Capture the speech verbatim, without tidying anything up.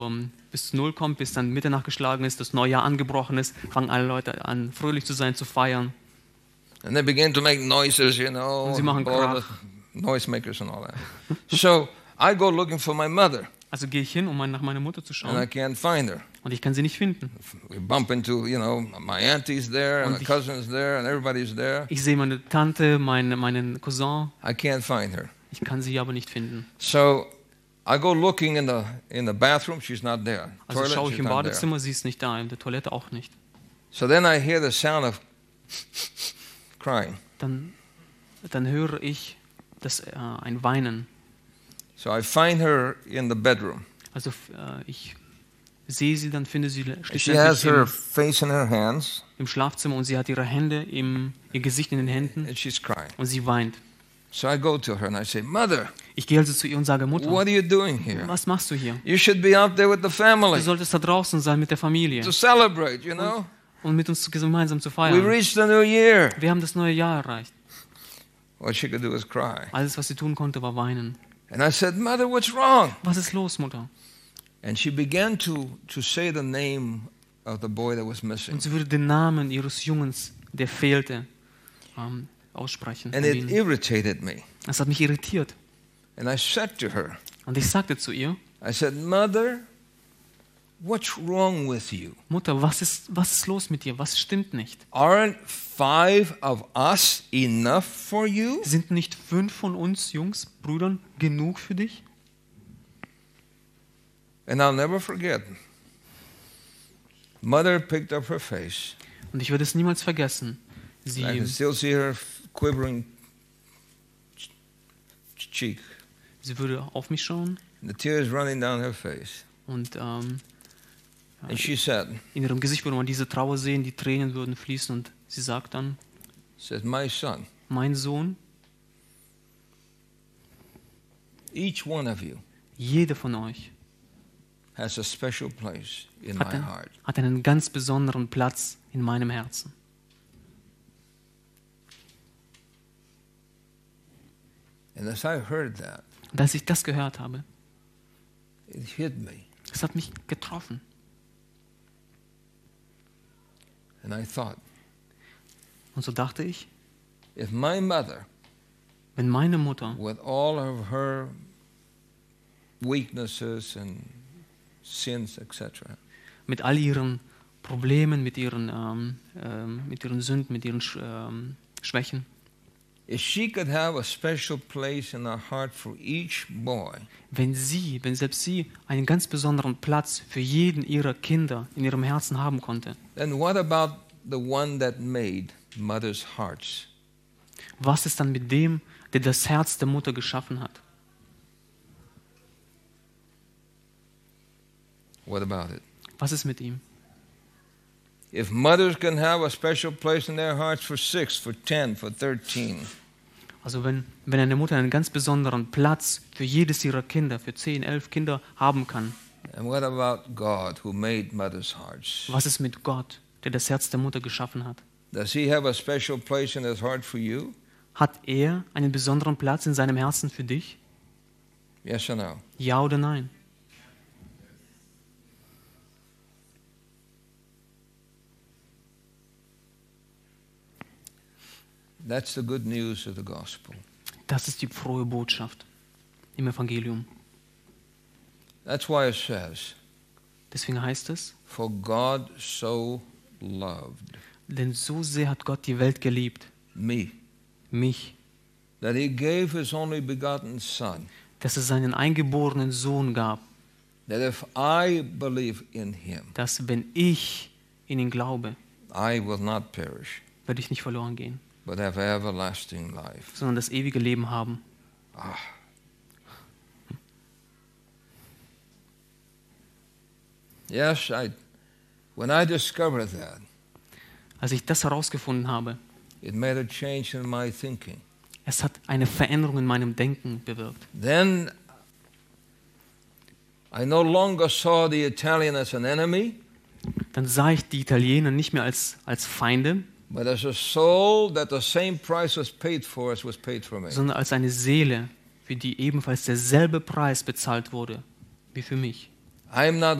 um, bis zu Null kommt, bis dann Mitternacht geschlagen ist, das Neujahr angebrochen ist, fangen alle Leute an, fröhlich zu sein, zu feiern. And they begin to make noises, you know, Und sie machen all Krach. the noisemakers and all that. So I go looking for my mother, Also gehe ich hin, um mal nach meiner Mutter zu and I schauen, can't find her. und ich kann sie nicht finden. We bump into, you know, my auntie's there, and Und the ich- cousin's there, and everybody's there. Ich sehe meine Tante, meine, meinen Cousin, I can't find her. ich kann sie aber nicht finden. So I go looking in the in the bathroom. She's not there. Also Toilet, schaue ich she's im not there. Badezimmer, sie ist nicht da, in der Toilette auch nicht. So then I hear the sound of crying. Dann, dann höre ich das, äh, ein Weinen. So I find her in the bedroom. Also äh, ich sehe sie, dann finde sie She schlussendlich has her im, face in her hands, im Schlafzimmer und sie hat ihre Hände, im, ihr Gesicht in den Händen and she's crying. und sie weint. So I go to her and I say, "Mother, Ich gehe also zu ihr und sage, Mutter, what are you doing here? was machst du hier? You should be out there with the Du family solltest da draußen sein mit der Familie to celebrate, you know? und mit uns gemeinsam zu We feiern. reached the new year." Wir haben das neue Jahr erreicht. All she could do was cry. Alles, was sie tun konnte, war weinen. And I said, "Mother, what's wrong?" Was ist los, Mutter? And she began to, to say the name of the boy that was missing. Und sie würde den Namen ihres Jungens, der fehlte, ähm, aussprechen. And von it ihnen. irritated me. Das hat mich irritiert. And I said to her, Und ich sagte zu ihr, I said, "Mother, what's wrong with you? Mutter, was ist, was ist los mit dir? Was stimmt nicht? Aren't five of us enough for you?" Sind nicht fünf von uns Jungs, Brüdern, genug für dich? And I'll never forget. Mother picked up her face. Und ich werde es niemals vergessen. Sie, I can still see her quivering ch- cheek. sie würde auf mich schauen The tears running down her face. und ähm, And she said, in ihrem Gesicht würde man diese Trauer sehen, die Tränen würden fließen und sie sagt dann, says, "My son, mein Sohn, each one of you jeder von euch has a special place in hat, my ein, heart. hat einen ganz besonderen Platz in meinem Herzen." And as I heard that, Und als ich das gehört habe, it hit me. es hat mich getroffen. And I thought, Und so dachte ich, if my mother, wenn meine Mutter with all of her weaknesses and sins, et cetera, mit all ihren Problemen, mit ihren, ähm, ähm, mit ihren Sünden, mit ihren Sch ähm, Schwächen, if she could have a special place in her heart for each boy, wenn sie, wenn selbst sie einen ganz besonderen Platz für jeden ihrer Kinder in ihrem Herzen haben konnte, then what about the one that made mothers' hearts? was ist dann mit dem, der das Herz der Mutter geschaffen hat? What about it? Was ist mit ihm? If mothers can have a special place in their hearts for six, for ten, for thirteen, Also wenn, wenn eine Mutter einen ganz besonderen Platz für jedes ihrer Kinder, für zehn, elf Kinder haben kann, and what about God who made mothers' hearts? was ist mit Gott, der das Herz der Mutter geschaffen hat? Does he have a special place in his heart for you? Hat er einen besonderen Platz in seinem Herzen für dich? Yes or no? Ja oder nein? That's the good news of the gospel. Das ist die frohe Botschaft im Evangelium. That's why it says, Deswegen heißt es, "For God so loved denn so sehr hat Gott die Welt geliebt, me, mich, that he gave his only begotten Son, dass es seinen eingeborenen Sohn gab, that if I believe in him, dass wenn ich in ihn glaube, I will not perish, werde ich nicht verloren gehen, but have everlasting life." sondern das ewige Leben haben. Ah. Yes, I, when I discovered that, Als ich das herausgefunden habe, it made a change in my thinking. es hat eine Veränderung in meinem Denken bewirkt. Then I no longer saw the Italian as an enemy, Dann sah ich die Italiener nicht mehr als, als Feinde, but as a soul that the same price was paid for as was paid for me. sondern als eine Seele, für die ebenfalls derselbe Preis bezahlt wurde wie für mich. I am not